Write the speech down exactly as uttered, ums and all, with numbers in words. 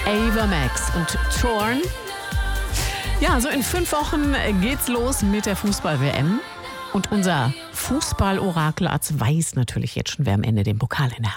Ava Max und Torn. Ja, so in fünf Wochen geht's los mit der Fußball-W M. Und unser Fußball-Orakel Arzt weiß natürlich jetzt schon, wer am Ende den Pokal in der Hand hat.